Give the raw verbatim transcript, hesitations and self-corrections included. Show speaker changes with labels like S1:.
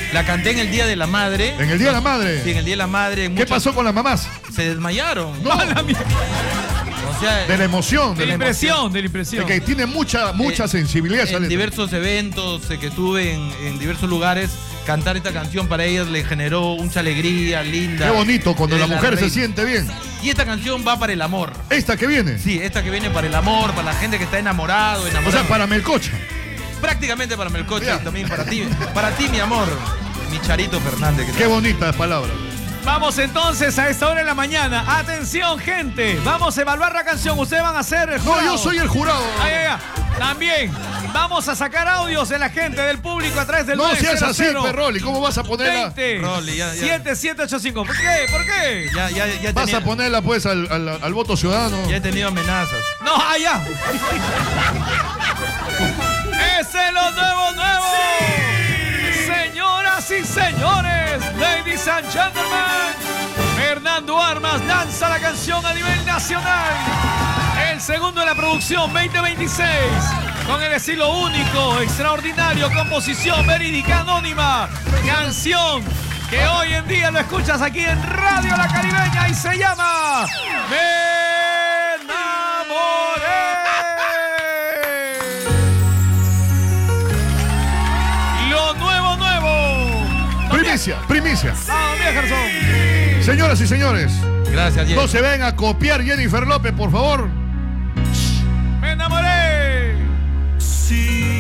S1: La canté en el Día de la Madre.
S2: ¿En el Día de la Madre?
S1: Sí, en el Día de la Madre.
S2: ¿Qué
S1: muchas...
S2: pasó con las mamás?
S1: Se desmayaron.
S2: No.
S1: O sea,
S2: de la emoción.
S3: De la impresión, de la impresión.
S2: De que tiene mucha, mucha
S1: eh,
S2: sensibilidad.
S1: En diversos eventos eh, que tuve en, en diversos lugares, cantar esta canción para ellas le generó mucha alegría, linda.
S2: Qué bonito cuando
S1: eh,
S2: la,
S1: la
S2: mujer
S1: reina.
S2: se siente bien.
S1: Y esta canción va para el amor.
S2: ¿Esta que viene?
S1: Sí, esta que viene para el amor, para la gente que está enamorado, enamorado.
S2: O sea, para Melcocha.
S1: Prácticamente para Melcocha
S2: Ya.
S1: y también para ti. Para ti, mi amor. Mi Charito Fernández. Que
S2: Qué bonitas palabras.
S3: Vamos entonces a esta hora de la mañana. Atención, gente. Vamos a evaluar la canción. Ustedes van a ser el jurado.
S2: No, yo soy el jurado.
S3: Ay, ay, ay. También vamos a sacar audios de la gente, del público a través del
S2: No
S3: nueve cero
S2: seas así,
S3: cero
S2: Perroli. ¿Cómo vas a ponerla?
S3: veinte
S1: Rolly, ya, ya.
S3: siete siete ocho cinco. ¿Por qué? ¿Por qué?
S1: Ya, ya, ya
S2: Vas
S1: tenía-
S2: a ponerla pues al, al, al voto ciudadano.
S1: Ya he tenido amenazas.
S3: No, allá. ¡Ese es lo nuevo, nuevo! Señoras y señores, ladies and gentlemen, Fernando Armas lanza la canción a nivel nacional. El segundo de la producción veinte veintiséis, con el estilo único, extraordinario, composición verídica anónima, canción que hoy en día lo escuchas aquí en Radio La Caribeña y se llama Me enamoré. Lo nuevo, nuevo.
S2: Primicia, primicia.
S3: Ah, bien, Garzón.
S2: Señoras y señores,
S1: Gracias, Jenny.
S2: no se ven a copiar Jennifer López, por favor.
S3: Me enamoré.
S4: Sí.